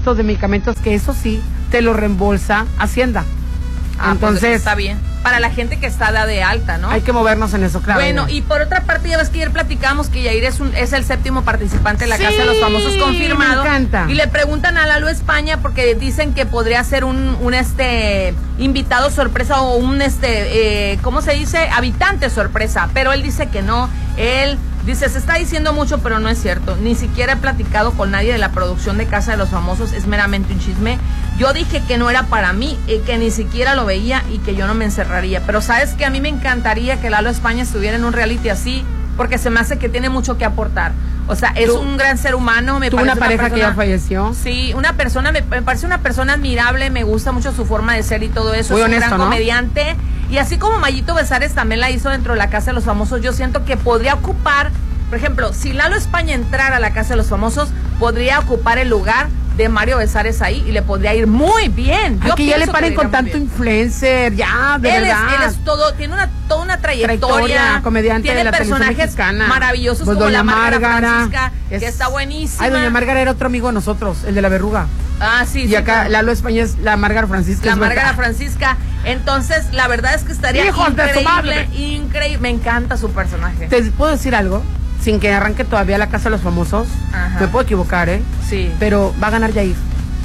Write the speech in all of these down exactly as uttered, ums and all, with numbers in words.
gastos de medicamentos, que eso sí, te lo reembolsa Hacienda. Ah, entonces pues está bien. Para la gente que está de alta, ¿no? Hay que movernos en eso, claro. Bueno, y por otra parte, ya ves que ayer platicamos que Yair es, un, es el séptimo participante de la sí, Casa de los Famosos confirmado. Me encanta. Y le preguntan a Lalo España porque dicen que podría ser un, un este invitado sorpresa o un este, eh, ¿cómo se dice? Habitante sorpresa. Pero él dice que no. Él dice, se está diciendo mucho, pero no es cierto. Ni siquiera he platicado con nadie de la producción de Casa de los Famosos. Es meramente un chisme. Yo dije que no era para mí, eh, que ni siquiera lo veía y que yo no me encerraría. Pero sabes que a mí me encantaría que Lalo España estuviera en un reality así, porque se me hace que tiene mucho que aportar. O sea, es ¿Tú, un gran ser humano. Me ¿Tuvo parece una pareja una persona, que ya falleció? Sí, una persona, me, me parece una persona admirable, me gusta mucho su forma de ser y todo eso. Muy es honesto, un gran ¿no? comediante. Y así como Mayito Besares también la hizo dentro de la Casa de los Famosos, yo siento que podría ocupar, por ejemplo, si Lalo España entrara a la Casa de los Famosos, podría ocupar el lugar de Mario Besares ahí y le podría ir muy bien. Yo Aquí ya le pienso paren que con le iría muy tanto bien. influencer, ya, de Él es, verdad. él es todo, tiene una, toda una trayectoria, Trayectoria, comediante tiene de la televisión personajes mexicana. maravillosos Pues como doña la Márgara Márgara, Francisca, es- que está buenísima. Ay, doña Márgara era otro amigo de nosotros, el de la verruga. Ah, sí, Y sí, acá claro. Lalo España es la Márgara Francisca. La es Márgara verdad. Francisca. Entonces, la verdad es que estaría ¡Hijos de su madre! increíble, increíble. Me encanta su personaje. ¿Te puedo decir algo? Sin que arranque todavía la Casa de los Famosos. Ajá. Me puedo equivocar, ¿eh? Sí, Pero va a ganar Yair.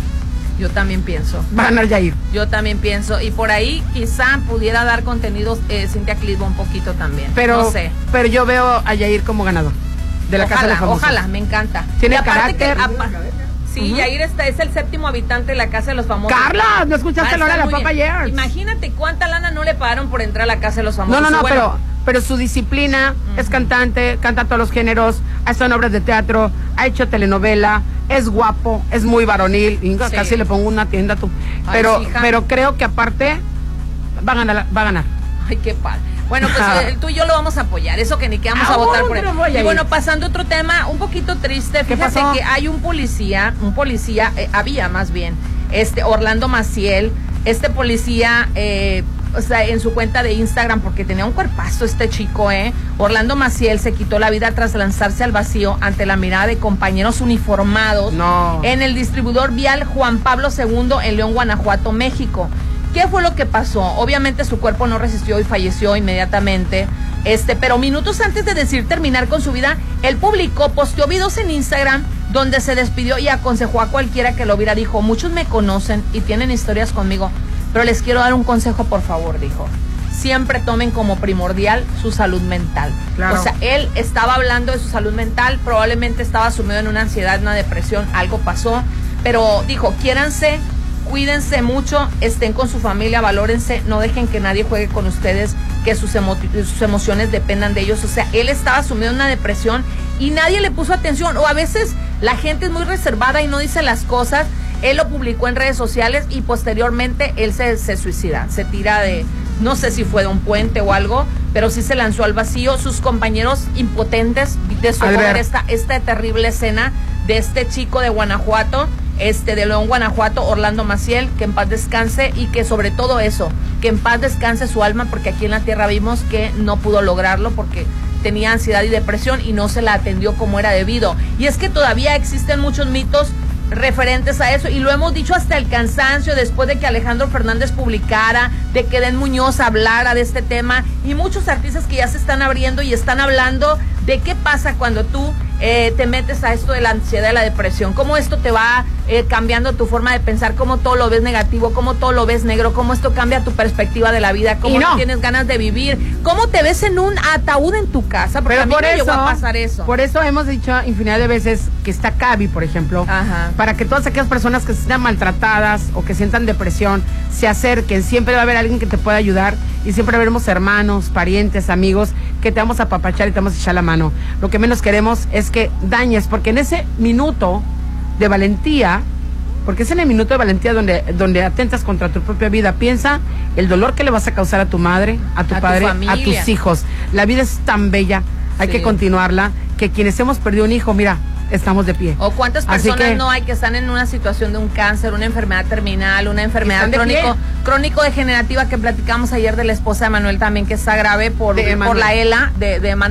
yo también pienso. Va a ganar Yair. Yo también pienso. Y por ahí quizá pudiera dar contenidos eh, Cintia Clitbo un poquito también. Pero, no sé. pero yo veo a Yair como ganador de la ojalá, Casa de los Famosos. ojalá, me encanta. Tiene Y aparte carácter. que, apa- sí, Ujú. Yair está, es el séptimo habitante de la Casa de los Famosos. Carla, ¿no escuchaste Ah, la hora de está la muy papa bien. ayer? Imagínate cuánta lana no le pagaron por entrar a la Casa de los Famosos. No, no, no, Bueno, pero, pero su disciplina, es cantante, canta todos los géneros, ha estado en obras de teatro, ha hecho telenovela, es guapo, es muy varonil, y Sí. casi le pongo una tienda tú. Ay, Pero, sí, hija. pero creo que aparte va a ganar, va a ganar. Ay, qué padre. Bueno, pues Ajá. eh, tú y yo lo vamos a apoyar, eso que ni que vamos Ah, a votar bueno, por él. pero voy a Y ir. bueno, pasando a otro tema, un poquito triste, ¿Qué fíjate pasó? que hay un policía, un policía, eh, había más bien, este Orlando Maciel, este policía, eh, o sea, en su cuenta de Instagram, porque tenía un cuerpazo este chico, eh, Orlando Maciel se quitó la vida tras lanzarse al vacío ante la mirada de compañeros uniformados No. en el distribuidor vial Juan Pablo segundo en León, Guanajuato, México. ¿Qué fue lo que pasó? Obviamente su cuerpo no resistió y falleció inmediatamente. Este, pero minutos antes de decidir terminar con su vida, él publicó, posteó videos en Instagram donde se despidió y aconsejó a cualquiera que lo viera. Dijo, muchos me conocen y tienen historias conmigo, pero les quiero dar un consejo, por favor, dijo. Siempre tomen como primordial su salud mental. Claro. O sea, él estaba hablando de su salud mental, probablemente estaba sumido en una ansiedad, una depresión, algo pasó, pero dijo, quiéranse, cuídense mucho, estén con su familia, valórense, no dejen que nadie juegue con ustedes, que sus, emo sus emociones dependan de ellos. O sea, él estaba sumido en una depresión y nadie le puso atención, o a veces la gente es muy reservada y no dice las cosas. Él lo publicó en redes sociales y posteriormente él se, se suicida, se tira de, no sé si fue de un puente o algo, pero sí se lanzó al vacío. Sus compañeros impotentes de socorrer esta, esta terrible escena de este chico de Guanajuato, este de León, Guanajuato, Orlando Maciel, que en paz descanse y que sobre todo eso, que en paz descanse su alma, porque aquí en la tierra vimos que no pudo lograrlo porque tenía ansiedad y depresión y no se la atendió como era debido. Y es que todavía existen muchos mitos referentes a eso, y lo hemos dicho hasta el cansancio después de que Alejandro Fernández publicara, de que Den Muñoz hablara de este tema, y muchos artistas que ya se están abriendo y están hablando de qué pasa cuando tú eh, te metes a esto de la ansiedad y la depresión, cómo esto te va eh, cambiando tu forma de pensar, cómo todo lo ves negativo, cómo todo lo ves negro, cómo esto cambia tu perspectiva de la vida, cómo no. no tienes ganas de vivir, cómo te ves en un ataúd en tu casa, porque Pero a mí por me eso, llegó a pasar eso. Por eso hemos dicho infinidad de veces que está Cabi, por ejemplo, Ajá. para que todas aquellas personas que se sientan maltratadas o que sientan depresión se acerquen. Siempre va a haber alguien que te pueda ayudar y siempre veremos hermanos, parientes, amigos que te vamos a apapachar y te vamos a echar la mano. Lo que menos queremos es que dañes, porque en ese minuto de valentía, porque es en el minuto de valentía donde, donde atentas contra tu propia vida, piensa el dolor que le vas a causar a tu madre, a tu A tu padre, familia. a tus hijos. La vida es tan bella, hay Sí. que continuarla, que quienes hemos perdido un hijo, mira, estamos de pie. O cuántas Así personas que- no hay que están en una situación de un cáncer, una enfermedad terminal, una enfermedad Están de crónico, pie. crónico degenerativa, que platicamos ayer de la esposa de Manuel también, que está grave por, De por Emanuel. la ELA de, de Manuel.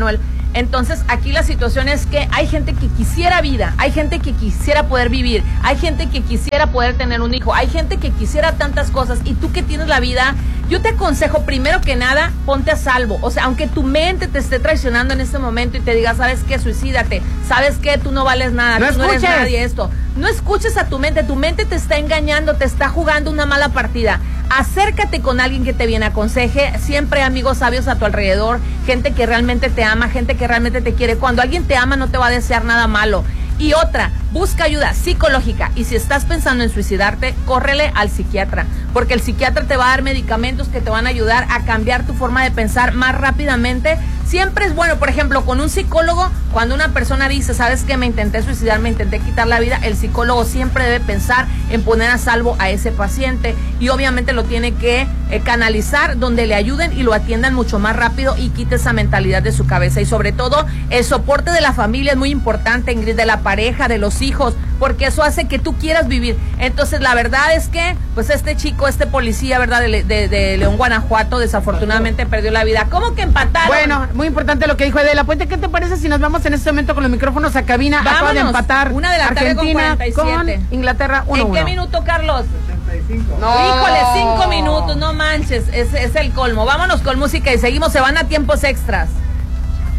Entonces aquí la situación es que hay gente que quisiera vida, hay gente que quisiera poder vivir, hay gente que quisiera poder tener un hijo, hay gente que quisiera tantas cosas, y tú que tienes la vida, yo te aconsejo primero que nada, ponte a salvo. O sea, aunque tu mente te esté traicionando en este momento y te diga, ¿sabes qué? Suicídate, ¿sabes qué? Tú no vales nada, no tú no eres escuches. nadie esto. No escuches a tu mente, tu mente te está engañando, te está jugando una mala partida. Acércate con alguien que te bien aconseje, siempre amigos sabios a tu alrededor, gente que realmente te ama, gente que realmente te quiere. Cuando alguien te ama no te va a desear nada malo. Y otra, busca ayuda psicológica, y si estás pensando en suicidarte, córrele al psiquiatra, porque el psiquiatra te va a dar medicamentos que te van a ayudar a cambiar tu forma de pensar más rápidamente. Siempre es bueno, por ejemplo, con un psicólogo, cuando una persona dice, ¿sabes qué? Me intenté suicidar, me intenté quitar la vida, el psicólogo siempre debe pensar en poner a salvo a ese paciente, y obviamente lo tiene que eh, canalizar donde le ayuden y lo atiendan mucho más rápido y quite esa mentalidad de su cabeza. Y sobre todo, el soporte de la familia es muy importante, Ingrid, de la pareja, de los hijos, porque eso hace que tú quieras vivir. Entonces, la verdad es que, pues este chico, este policía, ¿verdad? De, de, de León, Guanajuato, desafortunadamente perdió la vida. ¿Cómo que empataron? Bueno, muy importante lo que dijo Adela Puente. ¿Qué te parece si nos vamos en este momento con los micrófonos a cabina? Vámonos. Acaba de empatar Una de la tarde con Argentina cuarenta y siete. con Inglaterra uno uno. ¿En qué minuto, Carlos? ochenta y cinco. No. Híjole, cinco minutos, no manches, es, es el colmo. Vámonos con música y seguimos, se van a tiempos extras.